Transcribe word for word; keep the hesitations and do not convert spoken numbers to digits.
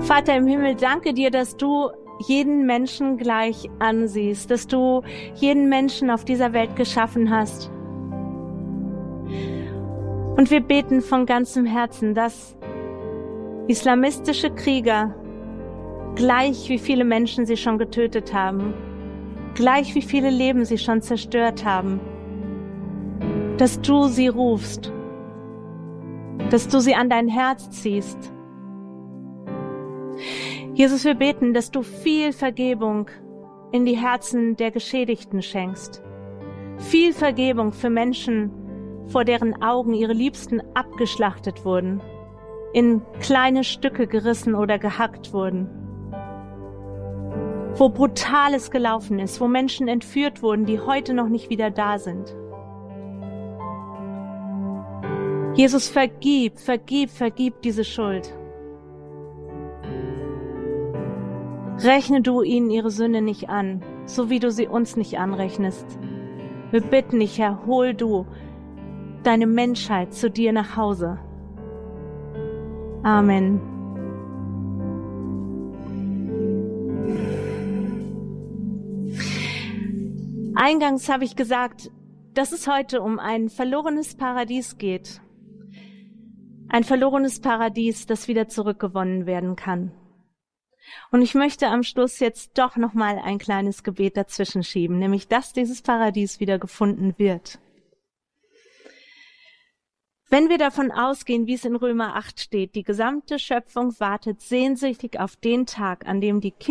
Vater im Himmel, danke dir, dass du jeden Menschen gleich ansiehst, dass du jeden Menschen auf dieser Welt geschaffen hast. Und wir beten von ganzem Herzen, dass islamistische Krieger, gleich wie viele Menschen sie schon getötet haben, gleich wie viele Leben sie schon zerstört haben, dass du sie rufst, dass du sie an dein Herz ziehst. Jesus, wir beten, dass du viel Vergebung in die Herzen der Geschädigten schenkst. Viel Vergebung für Menschen, vor deren Augen ihre Liebsten abgeschlachtet wurden, in kleine Stücke gerissen oder gehackt wurden. Wo Brutales gelaufen ist, wo Menschen entführt wurden, die heute noch nicht wieder da sind. Jesus, vergib, vergib, vergib diese Schuld. Rechne du ihnen ihre Sünde nicht an, so wie du sie uns nicht anrechnest. Wir bitten dich, Herr, hol du deine Menschheit zu dir nach Hause. Amen. Eingangs habe ich gesagt, dass es heute um ein verlorenes Paradies geht. Ein verlorenes Paradies, das wieder zurückgewonnen werden kann. Und ich möchte am Schluss jetzt doch noch mal ein kleines Gebet dazwischen schieben, nämlich, dass dieses Paradies wieder gefunden wird. Wenn wir davon ausgehen, wie es in Römer acht steht, die gesamte Schöpfung wartet sehnsüchtig auf den Tag, an dem die Kinder